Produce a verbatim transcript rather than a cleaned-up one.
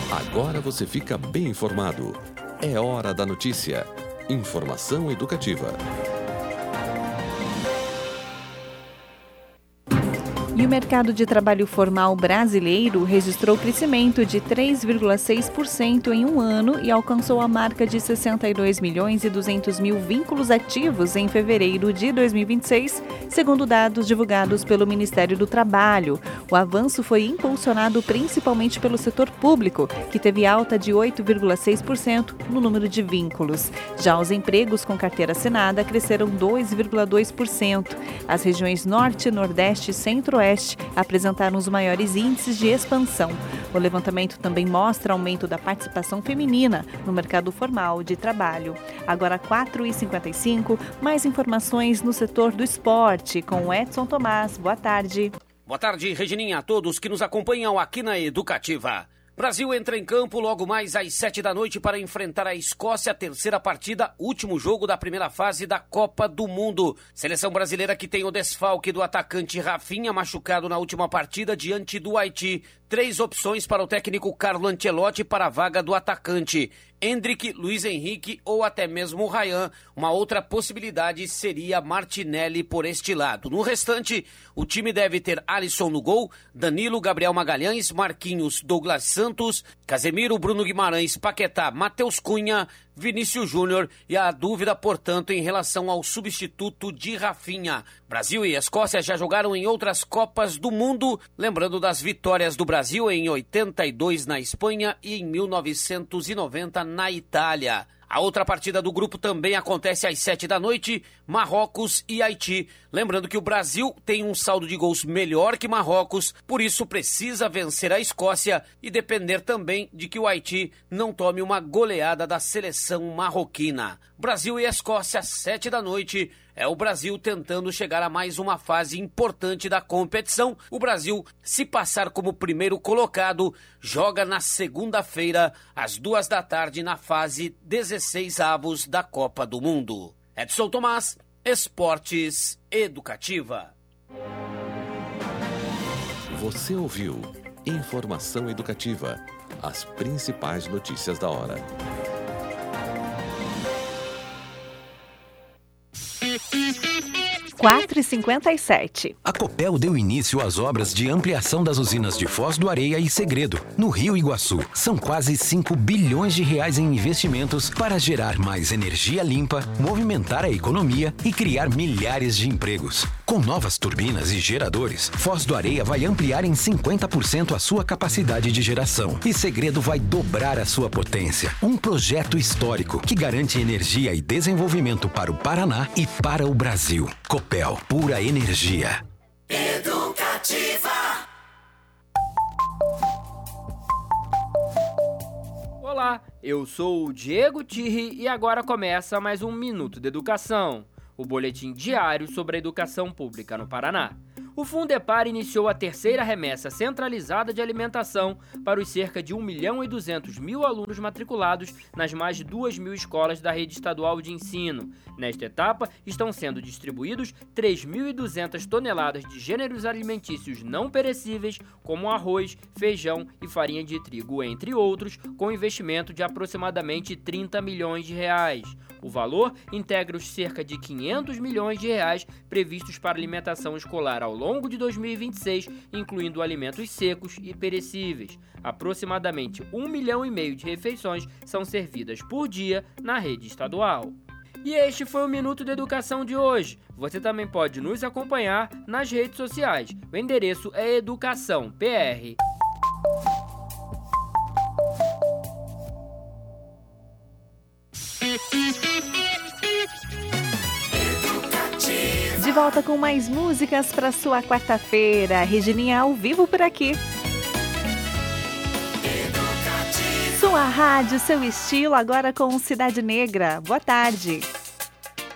Agora você fica bem informado. É hora da notícia. Informação educativa. E o mercado de trabalho formal brasileiro registrou crescimento de três vírgula seis por cento em um ano e alcançou a marca de sessenta e dois milhões e duzentos mil vínculos ativos em fevereiro de dois mil e vinte e seis, segundo dados divulgados pelo Ministério do Trabalho. O avanço foi impulsionado principalmente pelo setor público, que teve alta de oito vírgula seis por cento no número de vínculos. Já os empregos com carteira assinada cresceram dois vírgula dois por cento. As regiões Norte, Nordeste e Centro-Oeste apresentaram os maiores índices de expansão. O levantamento também mostra aumento da participação feminina no mercado formal de trabalho. Agora quatro e cinquenta e cinco, mais informações no setor do esporte com o Edson Tomás. Boa tarde. Boa tarde, Regininha, a todos que nos acompanham aqui na Educativa. Brasil entra em campo logo mais às sete da noite para enfrentar a Escócia, a terceira partida, último jogo da primeira fase da Copa do Mundo. Seleção brasileira que tem o desfalque do atacante Rafinha, machucado na última partida diante do Haiti. Três opções para o técnico Carlo Ancelotti para a vaga do atacante: Endrick, Luiz Henrique ou até mesmo Ryan. Uma outra possibilidade seria Martinelli por este lado. No restante, o time deve ter Alisson no gol, Danilo, Gabriel Magalhães, Marquinhos, Douglas Santos, Casemiro, Bruno Guimarães, Paquetá, Matheus Cunha, Vinícius Júnior e a dúvida, portanto, em relação ao substituto de Rafinha. Brasil e Escócia já jogaram em outras Copas do Mundo, lembrando das vitórias do Brasil em oitenta e dois na Espanha e em mil novecentos e noventa na Itália. A outra partida do grupo também acontece às sete da noite, Marrocos e Haiti. Lembrando que o Brasil tem um saldo de gols melhor que Marrocos, por isso precisa vencer a Escócia e depender também de que o Haiti não tome uma goleada da seleção marroquina. Brasil e Escócia, sete da noite. É o Brasil tentando chegar a mais uma fase importante da competição. O Brasil, se passar como primeiro colocado, joga na segunda-feira, às duas da tarde, na fase dezesseis avos da Copa do Mundo. Edson Tomás, Esportes Educativa. Você ouviu Informação Educativa. As principais notícias da hora. quatro e cinquenta e sete. A Copel deu início às obras de ampliação das usinas de Foz do Areia e Segredo, no Rio Iguaçu. São quase cinco bilhões de reais em investimentos para gerar mais energia limpa, movimentar a economia e criar milhares de empregos. Com novas turbinas e geradores, Foz do Areia vai ampliar em cinquenta por cento a sua capacidade de geração e Segredo vai dobrar a sua potência. Um projeto histórico que garante energia e desenvolvimento para o Paraná e para o Brasil. Copel, pura energia. Educativa. Olá, eu sou o Diego Tirri e agora começa mais um Minuto de Educação, o boletim diário sobre a educação pública no Paraná. O Fundepar iniciou a terceira remessa centralizada de alimentação para os cerca de um milhão e duzentos mil alunos matriculados nas mais de duas mil escolas da rede estadual de ensino. Nesta etapa, estão sendo distribuídos três mil e duzentas toneladas de gêneros alimentícios não perecíveis, como arroz, feijão e farinha de trigo, entre outros, com investimento de aproximadamente trinta milhões de reais. O valor integra os cerca de quinhentos milhões de reais previstos para alimentação escolar ao longo de dois mil e vinte e seis, incluindo alimentos secos e perecíveis. Aproximadamente um milhão e meio de refeições são servidas por dia na rede estadual. E este foi o Minuto de Educação de hoje. Você também pode nos acompanhar nas redes sociais. O endereço é Educação P R. De volta com mais músicas para sua quarta-feira. Regininha ao vivo por aqui. Sua rádio, seu estilo, agora com Cidade Negra. Boa tarde.